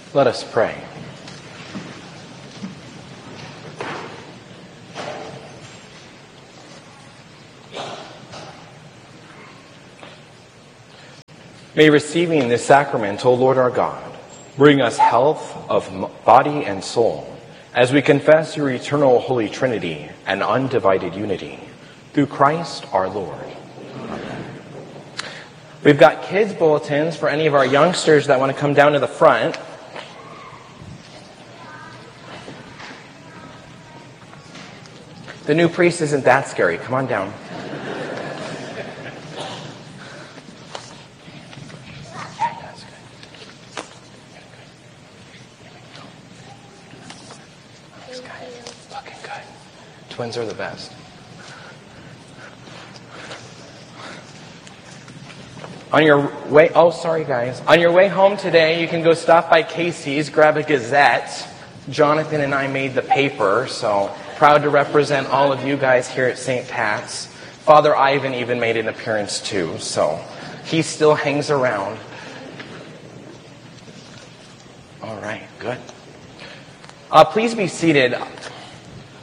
Let us pray. May receiving this sacrament, O Lord our God, bring us health of body and soul, as we confess your eternal Holy Trinity and undivided unity, through Christ our Lord. Amen. We've got kids' bulletins for any of our youngsters that want to come down to the front. The new priest isn't that scary. Come on down. Twins are the best. On your way, on your way home today, you can go stop by Casey's, grab a Gazette. Jonathan and I made the paper, so proud to represent all of you guys here at St. Pat's. Father Ivan even made an appearance too, so he still hangs around. All right, good. Please be seated.